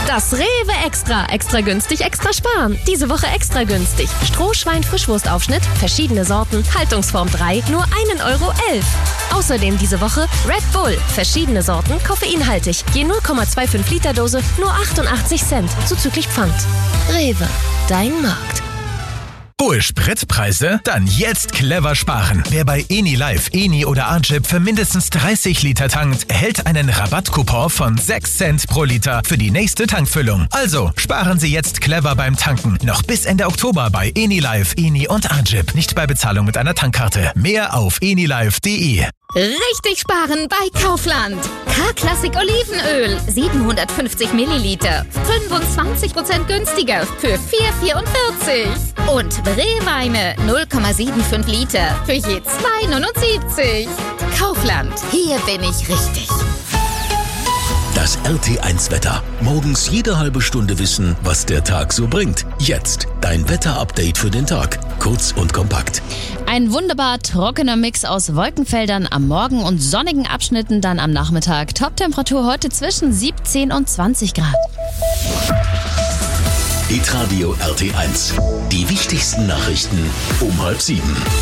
Das Rewe Extra. Extra günstig, extra sparen. Diese Woche extra günstig. Strohschwein-Frischwurstaufschnitt, verschiedene Sorten, Haltungsform 3, nur 1,11 €. Außerdem diese Woche Red Bull, verschiedene Sorten, koffeinhaltig. Je 0,25 Liter Dose, nur 88 Cent, zuzüglich Pfand. Rewe, dein Markt. Hohe Spritpreise? Dann jetzt clever sparen. Wer bei EniLife, Eni oder Agip für mindestens 30 Liter tankt, erhält einen Rabattcoupon von 6 Cent pro Liter für die nächste Tankfüllung. Also sparen Sie jetzt clever beim Tanken. Noch bis Ende Oktober bei EniLife, Eni und Agip. Nicht bei Bezahlung mit einer Tankkarte. Mehr auf enilife.de. Richtig sparen bei Kaufland. K-Klassik Olivenöl, 750 Milliliter, 25% günstiger für 4,44. Und Brewweine, 0,75 Liter für je 2,79. Kaufland, hier bin ich richtig. Das RT1-Wetter. Morgens jede halbe Stunde wissen, was der Tag so bringt. Jetzt dein Wetter-Update für den Tag. Kurz und kompakt. Ein wunderbar trockener Mix aus Wolkenfeldern am Morgen und sonnigen Abschnitten dann am Nachmittag. Top-Temperatur heute zwischen 17 und 20 Grad. Hitradio RT1. Die wichtigsten Nachrichten um 6:30.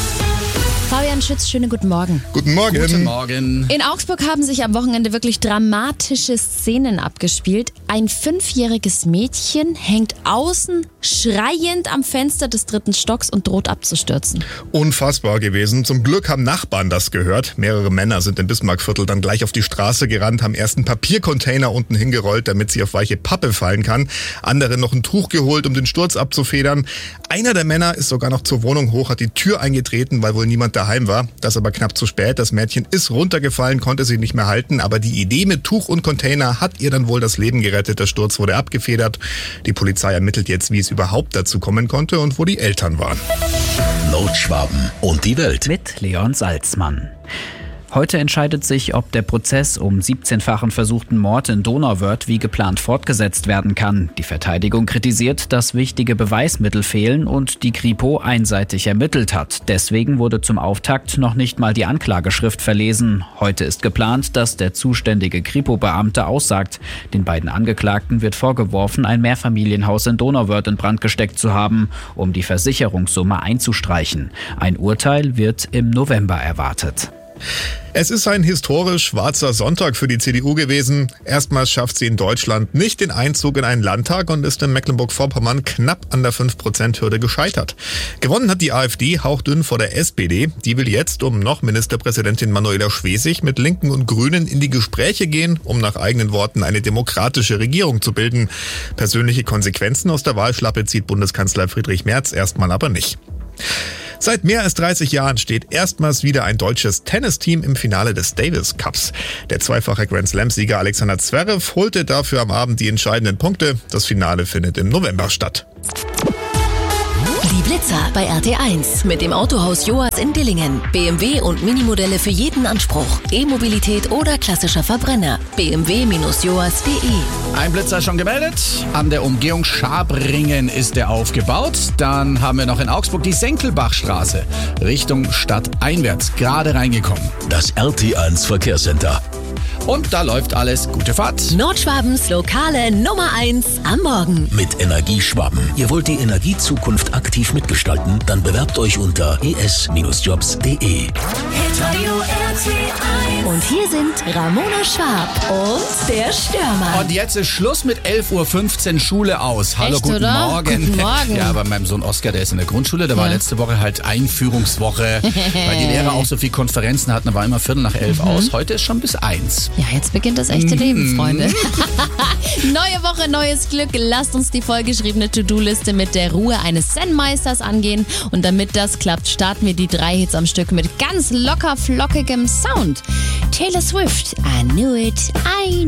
Fabian Schütz, schönen guten Morgen. Guten Morgen. Guten Morgen. In Augsburg haben sich am Wochenende wirklich dramatische Szenen abgespielt. Ein 5-jähriges Mädchen hängt außen schreiend am Fenster des 3. Stocks und droht abzustürzen. Unfassbar gewesen. Zum Glück haben Nachbarn das gehört. Mehrere Männer sind im Bismarckviertel dann gleich auf die Straße gerannt, haben erst einen Papiercontainer unten hingerollt, damit sie auf weiche Pappe fallen kann. Andere noch ein Tuch geholt, um den Sturz abzufedern. Einer der Männer ist sogar noch zur Wohnung hoch, hat die Tür eingetreten, weil wohl niemand daheim war. Das aber knapp zu spät. Das Mädchen ist runtergefallen, konnte sich nicht mehr halten. Aber die Idee mit Tuch und Container hat ihr dann wohl das Leben gerettet. Der Sturz wurde abgefedert. Die Polizei ermittelt jetzt, wie es überhaupt dazu kommen konnte und wo die Eltern waren. Nordschwaben und die Welt. Mit Leon Salzmann. Heute entscheidet sich, ob der Prozess um 17-fachen versuchten Mord in Donauwörth wie geplant fortgesetzt werden kann. Die Verteidigung kritisiert, dass wichtige Beweismittel fehlen und die Kripo einseitig ermittelt hat. Deswegen wurde zum Auftakt noch nicht mal die Anklageschrift verlesen. Heute ist geplant, dass der zuständige Kripo-Beamte aussagt. Den beiden Angeklagten wird vorgeworfen, ein Mehrfamilienhaus in Donauwörth in Brand gesteckt zu haben, um die Versicherungssumme einzustreichen. Ein Urteil wird im November erwartet. Es ist ein historisch schwarzer Sonntag für die CDU gewesen. Erstmals schafft sie in Deutschland nicht den Einzug in einen Landtag und ist in Mecklenburg-Vorpommern knapp an der 5%-Hürde gescheitert. Gewonnen hat die AfD hauchdünn vor der SPD. Die will jetzt, um noch Ministerpräsidentin Manuela Schwesig mit Linken und Grünen in die Gespräche gehen, um nach eigenen Worten eine demokratische Regierung zu bilden. Persönliche Konsequenzen aus der Wahlschlappe zieht Bundeskanzler Friedrich Merz erstmal aber nicht. Seit mehr als 30 Jahren steht erstmals wieder ein deutsches Tennisteam im Finale des Davis Cups. Der zweifache Grand-Slam-Sieger Alexander Zverev holte dafür am Abend die entscheidenden Punkte. Das Finale findet im November statt. Die Blitzer bei RT1 mit dem Autohaus Joas in Dillingen. BMW und Minimodelle für jeden Anspruch. E-Mobilität oder klassischer Verbrenner. bmw-joas.de. Ein Blitzer schon gemeldet. An der Umgehung Schabringen ist der aufgebaut. Dann haben wir noch in Augsburg die Senkelbachstraße. Richtung Stadt einwärts. Gerade reingekommen. Das RT1 Verkehrscenter. Und da läuft alles. Gute Fahrt. Nordschwabens lokale Nummer 1 am Morgen. Mit Energieschwaben. Ihr wollt die Energiezukunft aktiv mitgestalten? Dann bewerbt euch unter es-jobs.de. Und hier sind Ramona Schwab und der Stürmer. Und jetzt ist Schluss mit 11:15 Uhr Schule aus. Hallo, Echt, guten oder? Morgen. Guten Morgen. Ja, bei meinem Sohn Oskar, der ist in der Grundschule, der war letzte Woche halt Einführungswoche, weil die Lehrer auch so viel Konferenzen hatten, da war immer 11:15 aus. Heute ist schon bis 1. Ja, jetzt beginnt das echte Leben, Freunde. Neue Woche, neues Glück. Lasst uns die vollgeschriebene To-Do-Liste mit der Ruhe eines Zen-Meisters angehen. Und damit das klappt, starten wir die 3 Hits am Stück mit ganz locker flockigem Sound. Taylor Swift, I Knew It, I